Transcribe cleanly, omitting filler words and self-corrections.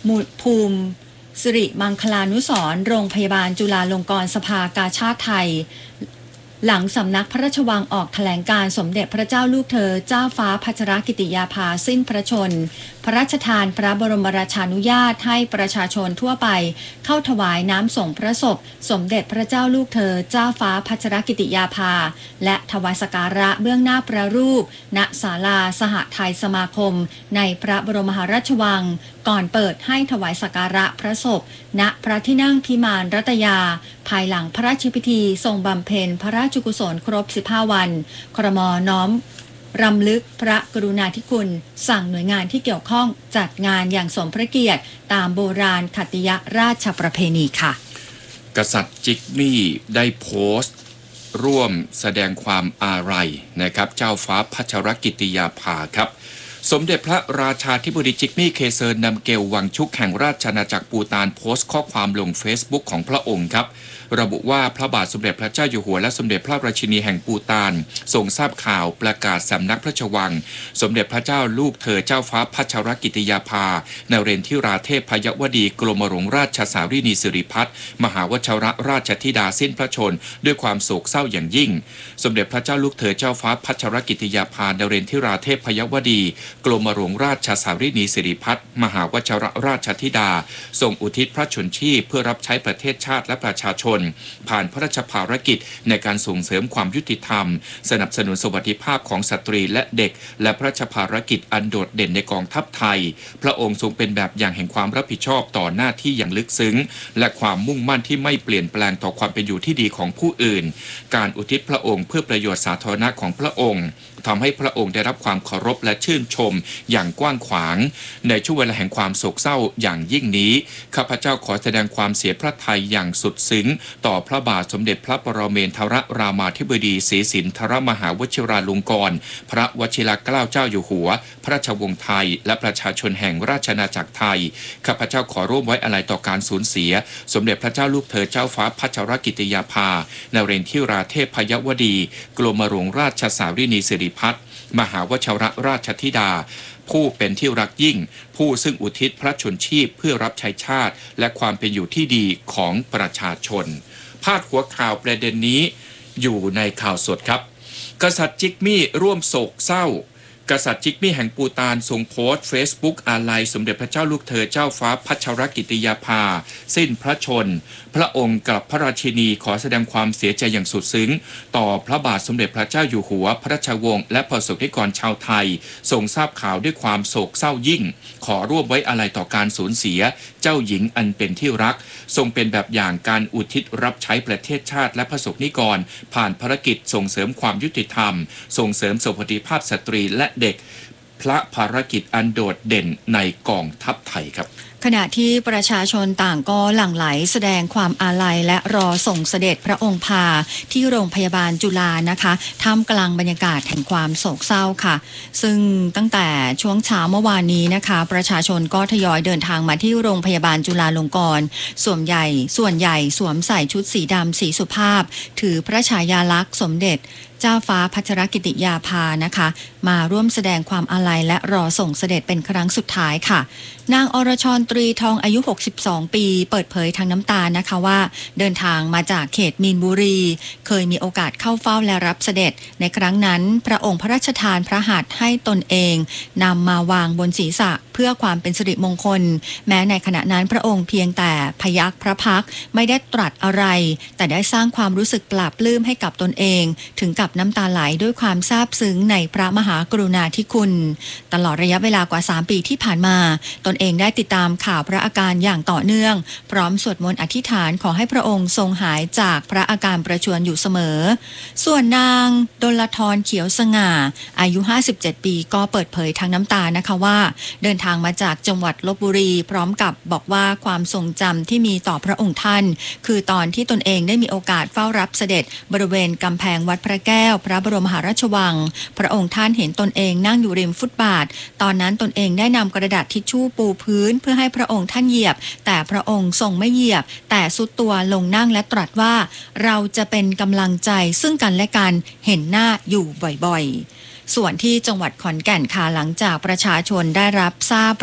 ภูมิสิริมังคลานุสรณ์โรงพยาบาลจุฬาลงกรณ์สภากาชาดไทยหลังสำนักพระราชวังออกแถลงการสมเด็จพระเจ้าลูกเธอเจ้าฟ้าพัชรกิติยาภาสิ้นพระชนม์พระราชทานพระบรมราชานุญาตให้ประชาชนทั่วไปเข้าถวายน้ำส่งพระศพสมเด็จพระเจ้าลูกเธอเจ้าฟ้าพัชรกิติยาภาและถวายสักการะเบื้องหน้าพระรูปณศาลาสหไทยสมาคมในพระบรมมหาราชวังก่อนเปิดให้ถวายสักการะพระศพณพระที่นั่งพิมานรัตยาภายหลังพระราชพิธีทรงบำเพ็ญพระราชกุศลครบ15วันครม.น้อมรำลึกพระกรุณาธิคุณสั่งหน่วยงานที่เกี่ยวข้องจัดงานอย่างสมพระเกียรติตามโบราณขัตติยราชประเพณีค่ะกษัตริย์จิกมี่ได้โพสต์ร่วมแสดงความอาลัยนะครับเจ้าฟ้าพัชรกิติยาภาครับสมเด็จพระราชาธิบดีจิกมี่เคเซิร์นนำเกลวังชุกแห่งราชอาณาจักรปูตานโพสต์ข้อความลง Facebook ของพระองค์ครับระบุว่าพระบาทสมเด็จพระเจ้าอยู่หัวและสมเด็จพระราชินีแห่งปูตานทรงทราบข่าวประกาศสำนักพระราชวังสมเด็จพระเจ้าลูกเธอเจ้าฟ้าพัชรกิติยาภานเรนทิราเทพยวดีกรมหลวงราชสารีนีสิริพัฒน์มหาวชรราชธิดาสิ้นพระชนม์ด้วยความโศกเศร้าอย่างยิ่งสมเด็จพระเจ้าลูกเธอเจ้าฟ้าพัชรกิติยาภานเรนทิราเทพยวดีกรมหลวงราชสารีนีสิริพัฒน์มหาวชรราชธิดาทรงอุทิศพระชนชีพเพื่อรับใช้ประเทศชาติและประชาชนผ่านพระราชภารกิจในการส่งเสริมความยุติธรรมสนับสนุนสวัสดิภาพของสตรีและเด็กและพระราชภารกิจอันโดดเด่นในกองทัพไทยพระองค์ทรงเป็นแบบอย่างแห่งความรับผิดชอบต่อหน้าที่อย่างลึกซึ้งและความมุ่งมั่นที่ไม่เปลี่ยนแปลงต่อความเป็นอยู่ที่ดีของผู้อื่นการอุทิศพระองค์เพื่อประโยชน์สาธารณะของพระองค์ทำให้พระองค์ได้รับความเคารพและชื่นชมอย่างกว้างขวางในช่วงเวลาแห่งความโศกเศร้าอย่างยิ่งนี้ข้าพเจ้าขอแสดงความเสียพระทัยอย่างสุดซึ้งต่อพระบาทสมเด็จพระปรเมนทรรามาธิบดีศรีสินธรมหาวชิราลงกรณ์พระวชิรเกล้าเจ้าอยู่หัวพระราชวงศ์ไทยและประชาชนแห่งราชอาณาจักรไทยข้าพเจ้าขอร่วมไว้อาลัยต่อการสูญเสียสมเด็จพระเจ้าลูกเธอเจ้าฟ้าพัชรกิติยาภานเรนทิราเทพยวดีกรมหลวงราชสารีนีสิริพัฒน์มหาวชรราชธิดาผู้เป็นที่รักยิ่งผู้ซึ่งอุทิศพระชนชีพเพื่อรับใช้ชาติและความเป็นอยู่ที่ดีของประชาชนพาดหัวข่าวประเด็นนี้อยู่ในข่าวสดครับกษัตริย์จิกมี่ร่วมโศกเศร้ากษัตริย์จิกมี่แห่งปูตานทรงโพสต์เฟซบุ๊กอาลัยสมเด็จพระเจ้าลูกเธอเจ้าฟ้าพัชรกิติยาภาสิ้นพระชนม์พระองค์กับพระราชินีขอแสดงความเสียใจอย่างสุดซึ้งต่อพระบาทสมเด็จพระเจ้าอยู่หัวพระราชวงศ์และประสบนิกรชาวไทยทรงทราบข่าวด้วยความโศกเศร้ายิ่งขอร่วมไว้อาลัยต่อการสูญเสียเจ้าหญิงอันเป็นที่รักทรงเป็นแบบอย่างการอุทิศรับใช้ประเทศชาติและประสบนิกรผ่านภารกิจส่งเสริมความยุติธรรมส่งเสริมสวัสดิภาพสตรีและเด็กพระภารกิจอันโดดเด่นในกองทัพไทยครับขณะที่ประชาชนต่างก็หลั่งไหลแสดงความอาลัยและรอส่งเสด็จพระองค์พาที่โรงพยาบาลจุฬานะคะท่ามกลางบรรยากาศแห่งความโศกเศร้าค่ะซึ่งตั้งแต่ช่วงเช้าเมื่อวานนี้นะคะประชาชนก็ทยอยเดินทางมาที่โรงพยาบาลจุฬาลงกรณ์ส่วนใหญ่สวมใส่ชุดสีดำสีสุภาพถือพระฉายาลักษณ์สมเด็จเจ้าฟ้าพัชรกิติยาภานะคะมาร่วมแสดงความอาลัยและรอส่งเสด็จเป็นครั้งสุดท้ายค่ะนางอรชรตรีทองอายุ62ปีเปิดเผยทางน้ำตานะคะว่าเดินทางมาจากเขตมีนบุรีเคยมีโอกาสเข้าเฝ้าและรับเสด็จในครั้งนั้นพระองค์พระราชทานพระหัตถ์ให้ตนเองนำมาวางบนศีรษะเพื่อความเป็นสิริมงคลแม้ในขณะนั้นพระองค์เพียงแต่พยักพระพักไม่ได้ตรัสอะไรแต่ได้สร้างความรู้สึกปลาบปลื้มให้กับตนเองถึงกับน้ำตาไหลด้วยความซาบซึ้งในพระมหากรุณาธิคุณตลอดระยะเวลากว่า3ปีที่ผ่านมาตนเองได้ติดตามข่าวพระอาการอย่างต่อเนื่องพร้อมสวดมนต์อธิษฐานขอให้พระองค์ทรงหายจากพระอาการประชวรอยู่เสมอส่วนนางดลธรเขียวสง่าอายุ57ปีก็เปิดเผยทางน้ำตานะคะว่าเดินทางมาจากจังหวัดลพบุรีพร้อมกับบอกว่าความทรงจำที่มีต่อพระองค์ท่านคือตอนที่ตนเองได้มีโอกาสเฝ้ารับเสด็จบริเวณกำแพงวัดพระแก้วพระบรมมหาราชวังพระองค์ท่านเห็นตนเองนั่งอยู่ริมฟุตบาทตอนนั้นตนเองได้นำกระดาษทิชชู่ปูพื้นเพื่อให้พระองค์ท่านเหยียบแต่พระองค์ทรงไม่เหยียบแต่สุดตัวลงนั่งและตรัสว่าเราจะเป็นกำลังใจซึ่งกันและกันเห็นหน้าอยู่บ่อยๆส่วนที่จังหวัดขอนแก่นค่ะหลังจากประชาชนได้รับทราบ